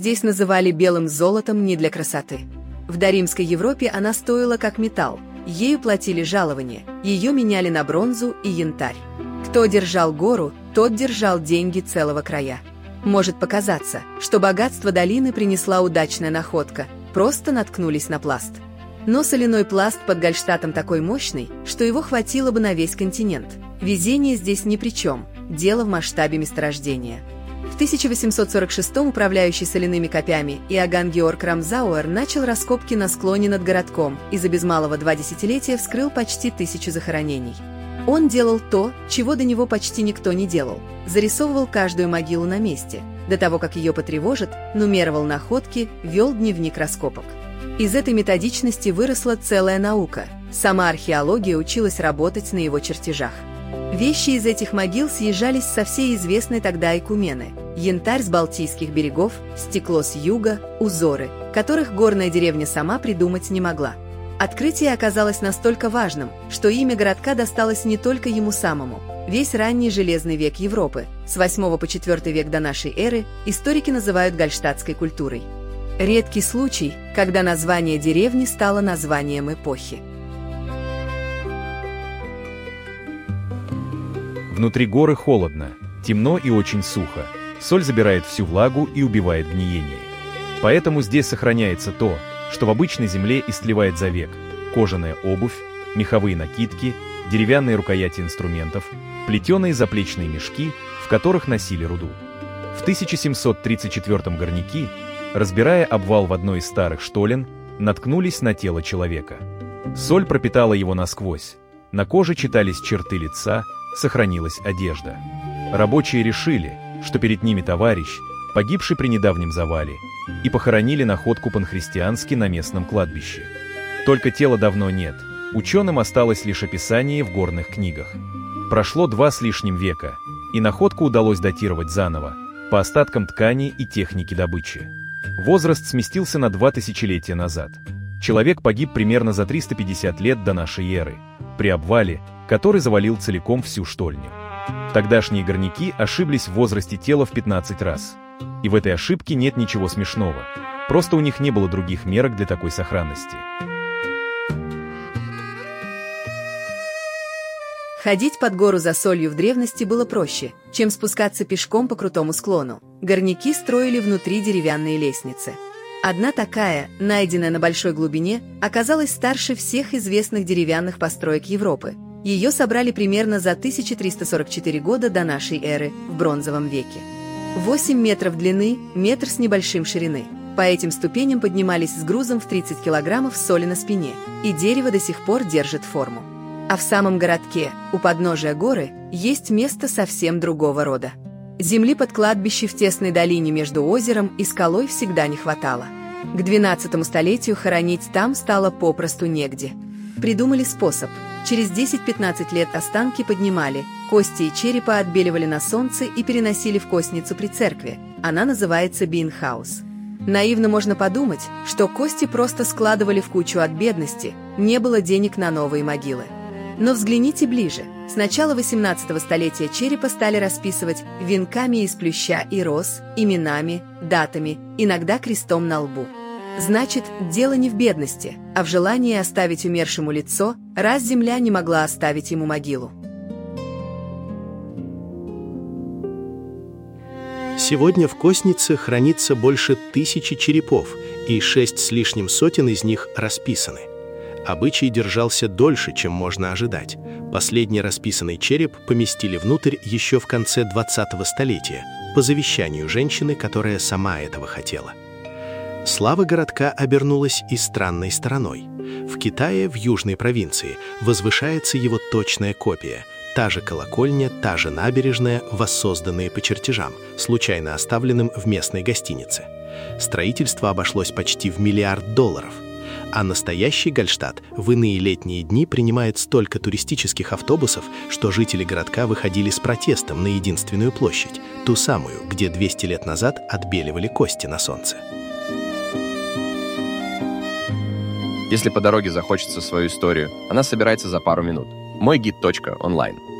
здесь называли белым золотом не для красоты. В доримской Европе она стоила как металл, ею платили жалования, ее меняли на бронзу и янтарь. Кто держал гору, тот держал деньги целого края. Может показаться, что богатство долины принесла удачная находка, просто наткнулись на пласт. Но соляной пласт под Гальштатом такой мощный, что его хватило бы на весь континент. Везение здесь ни при чем, дело в масштабе месторождения. В 1846-м управляющий соляными копями Иоганн Георг Рамзауэр начал раскопки на склоне над городком и за без малого 2 десятилетия вскрыл почти 1000 захоронений. Он делал то, чего до него почти никто не делал. Зарисовывал каждую могилу на месте. До того, как ее потревожат, нумеровал находки, вел дневник раскопок. Из этой методичности выросла целая наука. Сама археология училась работать на его чертежах. Вещи из этих могил съезжались со всей известной тогда Экумены. Янтарь с Балтийских берегов, стекло с юга, узоры, которых горная деревня сама придумать не могла. Открытие оказалось настолько важным, что имя городка досталось не только ему самому. Весь ранний железный век Европы, с 8 по 4 век до нашей эры, историки называют гальштатской культурой. Редкий случай, когда название деревни стало названием эпохи. Внутри горы холодно, темно и очень сухо. Соль забирает всю влагу и убивает гниение. Поэтому здесь сохраняется то, что в обычной земле истлевает за век: кожаная обувь, меховые накидки, деревянные рукояти инструментов, плетеные заплечные мешки, в которых носили руду. В 1734-м горняки, разбирая обвал в одной из старых штолен, наткнулись на тело человека. Соль пропитала его насквозь. На коже читались черты лица, сохранилась одежда. Рабочие решили, что перед ними товарищ, погибший при недавнем завале, и похоронили находку по-христиански на местном кладбище. Только тела давно нет, ученым осталось лишь описание в горных книгах. Прошло 2 с лишним века, и находку удалось датировать заново, по остаткам ткани и техники добычи. Возраст сместился на 2 тысячелетия назад. Человек погиб примерно за 350 лет до нашей эры, при обвале, который завалил целиком всю штольню. Тогдашние горняки ошиблись в возрасте тела в 15 раз. И в этой ошибке нет ничего смешного. Просто у них не было других мерок для такой сохранности. Ходить под гору за солью в древности было проще, чем спускаться пешком по крутому склону. Горняки строили внутри деревянные лестницы. Одна такая, найденная на большой глубине, оказалась старше всех известных деревянных построек Европы. Ее собрали примерно за 1344 года до нашей эры, в бронзовом веке. 8 метров длины, метр с небольшим ширины. По этим ступеням поднимались с грузом в 30 килограммов соли на спине, и дерево до сих пор держит форму. А в самом городке, у подножия горы, есть место совсем другого рода. Земли под кладбище в тесной долине между озером и скалой всегда не хватало. К 12 столетию хоронить там стало попросту негде. Придумали способ. Через 10-15 лет останки поднимали, кости и черепа отбеливали на солнце и переносили в костницу при церкви. Она называется бинхаус. Наивно можно подумать, что кости просто складывали в кучу от бедности, не было денег на новые могилы. Но взгляните ближе. С начала 18 столетия черепа стали расписывать венками из плюща и роз, именами, датами, иногда крестом на лбу. Значит, дело не в бедности, а в желании оставить умершему лицо, раз земля не могла оставить ему могилу. Сегодня в Коснице хранится больше 1000 черепов, и 6 с лишним сотен из них расписаны. Обычай держался дольше, чем можно ожидать. Последний расписанный череп поместили внутрь еще в конце 20-го столетия, по завещанию женщины, которая сама этого хотела. Слава городка обернулась и странной стороной. В Китае, в южной провинции, возвышается его точная копия. Та же колокольня, та же набережная, воссозданные по чертежам, случайно оставленным в местной гостинице. Строительство обошлось почти в $1 миллиард. А настоящий Гальштат в иные летние дни принимает столько туристических автобусов, что жители городка выходили с протестом на единственную площадь, ту самую, где 200 лет назад отбеливали кости на солнце. Если по дороге захочется свою историю, она собирается за пару минут. Мойгид.онлайн